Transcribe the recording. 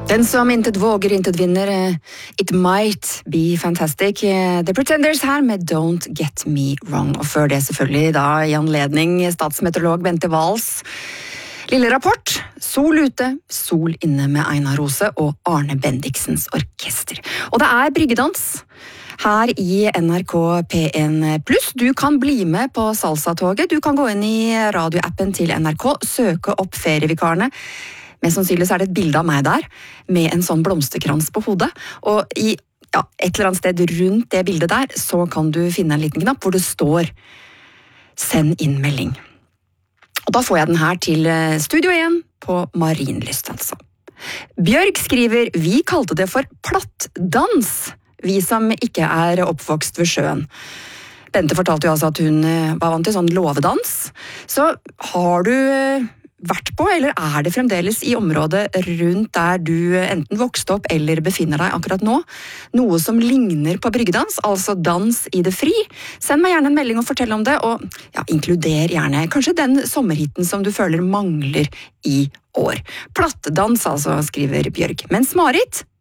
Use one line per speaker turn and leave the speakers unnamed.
Den som intet våger, intet vinner. It might be fantastic. The Pretenders her med Don't Get Me Wrong. Og før det selvfølgelig da i anledning statsmeteorolog Bente Wahls lille rapport. Sol ute, sol inne med Einar Rose og Arne Bendiksens orkester. Og det bryggedans her i NRK P1+. Du kan bli med på Salsa-toget. Du kan gå inn i radioappen til NRK, søke opp ferievikarene. Mest sannsynlig så det et bilde av meg der, med en sånn blomsterkrans på hodet. Og i et eller annet sted rundt det bildet der, så kan du finne en liten knapp hvor det står «Send inn melding». Og da får jeg den her til Studio 1 på Marienlyst, altså. Bjørg skriver, vi kalte det for plattdans, vi som ikke oppvokst ved sjøen. Bente fortalte jo altså at hun var vant til sånn låvedans. Så har du vært på, eller det fremdeles i området rundt der du enten vokste opp eller befinner deg akkurat nå, noe som ligner på bryggedans, altså dans i det fri? Send meg gjerne en melding og fortell om det, og inkluder gjerne kanskje den sommerhitten som du føler mangler i år. Plattdans altså, skriver Bjørg. Mens Marit,